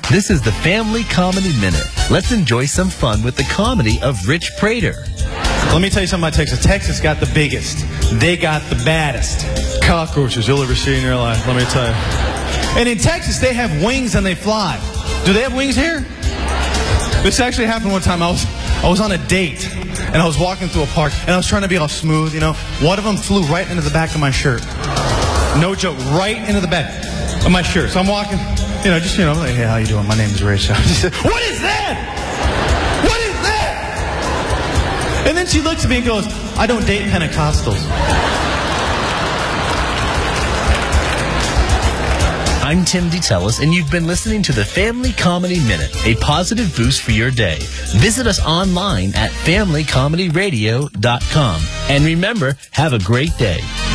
This is the Family Comedy Minute. Let's enjoy some fun with the comedy of Rich Prater. Let me tell you something about Texas. Texas got the biggest. They got the baddest cockroaches you'll ever see in your life, let me tell you. And in Texas, they have wings and they fly. Do they have wings here? This actually happened one time. I was on a date, and I was walking through a park, and I was trying to be all smooth, you know. One of them flew right into the back of my shirt. No joke, right into the back of my shirt. So I'm walking, I'm like, hey, how you doing? My name is Rich. She said, what is that? What is that? And then she looks at me and goes, I don't date Pentecostals. I'm Tim DeTellis, and you've been listening to the Family Comedy Minute, a positive boost for your day. Visit us online at familycomedyradio.com. And remember, have a great day.